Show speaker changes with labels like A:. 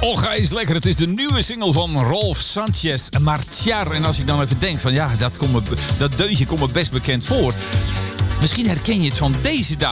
A: Olga is lekker. Het is de nieuwe single van Rolf Sanchez, Marchar. En als ik dan even denk van ja, dat deuntje komt me best bekend voor. Misschien herken je het van deze dame.